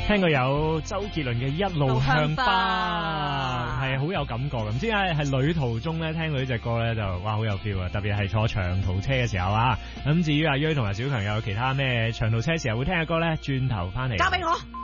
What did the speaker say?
聽過有周杰倫嘅一路向北，係好有感覺嘅。唔知係旅途中咧聽到呢隻歌咧就哇好有 feel 啊！特別係坐長途車嘅時候啊。咁至於阿 Ray 同埋小強有其他咩長途車時候會聽嘅歌咧，轉頭翻嚟。 交俾我。